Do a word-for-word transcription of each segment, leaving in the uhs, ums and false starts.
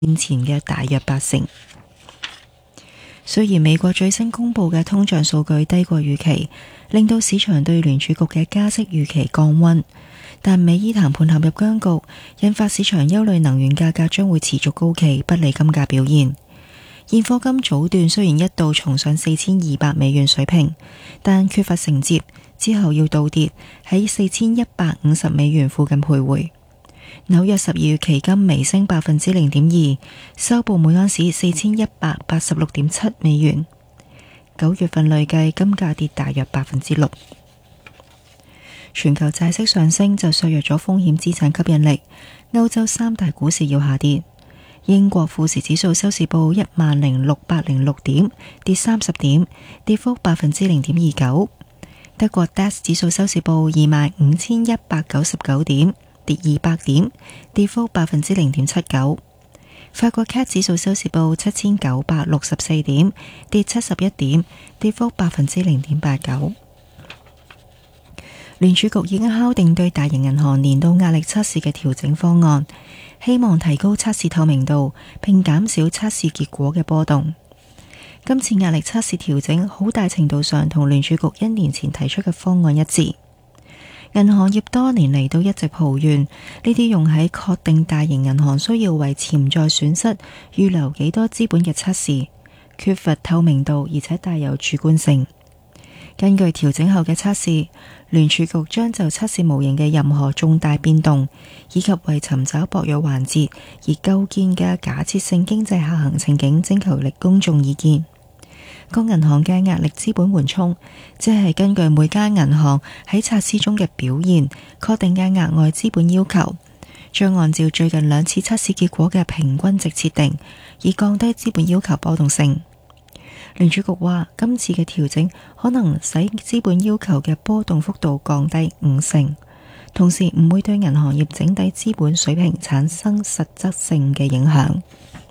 前嘅大約八成。雖然美國最新公布嘅通脹數據低過預期，令到市場對聯儲局嘅加息預期降溫，但美伊談判陷入僵局，引發市場憂慮能源價格將會持續高企，不利金價表現。現貨金早段雖然一度重上四千二百美元水平，但缺乏承接，之後要倒跌喺四千一百五十美元附近徘徊。紐約十二月期金微升百分之零點二，收報每盎司四千一百八十六點七美元。九月份累計金價跌大約百分之六。全球債息上升就削弱咗風險資產吸引力，歐洲三大股市要下跌。英國富時指數收市報一萬零六百零六點，跌三十點，跌幅百分之零點二九。德國 D A X 指數收市報二萬五千一百九十九點，跌二百點，跌幅百分之零點七九。法國 C A C 指數收市報七千九百六十四點，跌七十一點，跌幅百分之零點八九。聯儲局已經敲定對大型銀行年度壓力測試嘅調整方案，希望提高測試透明度，並減少測試結果嘅波動。今次壓力測試調整好大程度上同聯儲局一年前提出嘅方案一致。銀行業多年嚟都一直抱怨，呢啲用喺確定大型銀行需要為潛在損失預留幾多資本嘅測試，缺乏透明度，而且帶有主觀性。根據調整後嘅測試，聯儲局將就測試模型嘅任何重大變動，以及為尋找薄弱環節而構建嘅假設性經濟下行情景徵求力公眾意見。各銀行嘅壓力資本緩衝，即係根據每間銀行喺測試中嘅表現確定嘅額外資本要求，將按照最近兩次測試結果嘅平均值設定，以降低資本要求波動性。聯儲局話，今次嘅調整可能使資本要求嘅波動幅度降低五成，同時唔會對銀行業整體資本水平產生實質性嘅影響。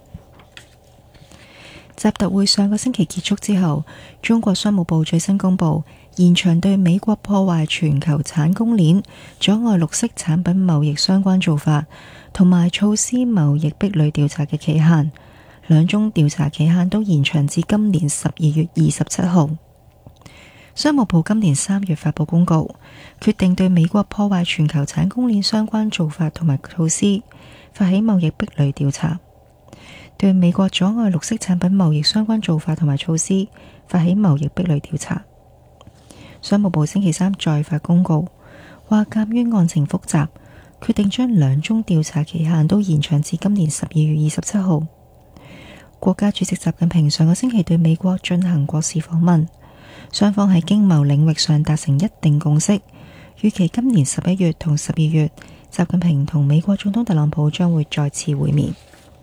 習特會上個星期結束之後，中國商務部最新公布延長對美國破壞全球產供鏈、阻礙綠色產品貿易相關做法同埋措施貿易壁壘調查嘅期限。兩宗調查期限都延長至今年十二月二十七號。商務部今年三月發佈公告，決定對美國破壞全球產供鏈相關做法同埋措施發起貿易壁壘調查，對美國阻礙綠色產品貿易相關做法同埋措施發起貿易壁壘調查。商務部星期三再發公告，話鑑於案情複雜，決定將兩宗調查期限都延長至今年十二月二十七號。國家主席習近平上個星期對美國進行國事訪問，雙方喺經貿領域上達成一定共識，預期今年十一月同十二月，習近平同美國總統特朗普將會再次會面。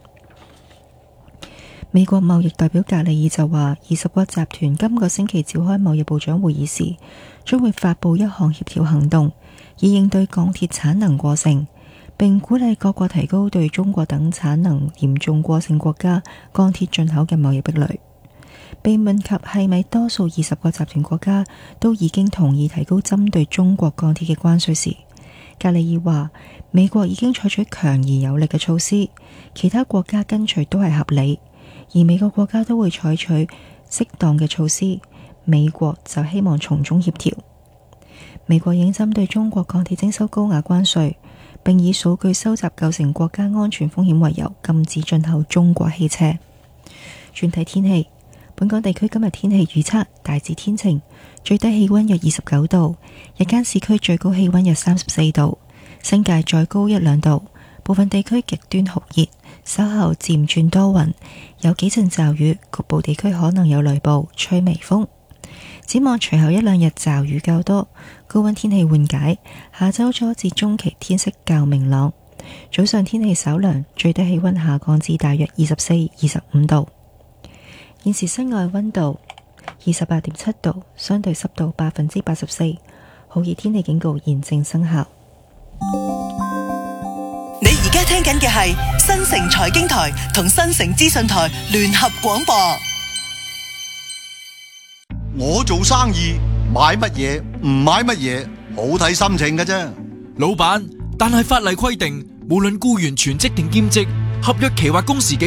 美國貿易代表格里爾就話，二十國集團今個星期召開貿易部長會議時，將會發布一項協調行動，以應對鋼鐵產能過剩，並鼓勵各國提高對中國等產能嚴重過剩國家鋼鐵進口嘅貿易壁壘。被問及係咪多數二十個集團國家都已經同意提高針對中國鋼鐵嘅關稅時，格里爾話美國已經採取強而有力嘅措施，其他國家跟隨都係合理，而每個國家都會採取適當嘅措施，美國就希望從中協調。美國已經針對中國鋼鐵徵收高額關稅，並以數據收集構成國家安全風險為由，禁止進口中國汽車。轉睇天氣，本港地區今日天氣預測大致天晴，最低氣溫約二十九度，日間市區最高氣溫約三十四度，新界再高一兩度，部分地區極端酷熱，稍後漸轉多雲，有幾陣驟雨，局部地區可能有雷暴，吹微風。展望隨後一兩日驟雨較多，高溫天氣緩解，下周初至中期天色較明朗，早上天氣稍涼，最低氣溫下降至大約二十四、二十五度。現時室外溫度二十八點七度，相對濕度百分之八十四，酷熱天氣警告現正生效。 你而家聽緊嘅係新城財經台同新城資訊台聯合廣播。 我做生意買乜嘢唔買乜嘢，好睇心情㗎啫。 老闆，但係法例規定，無論僱員全職定兼職， 合約期或工時幾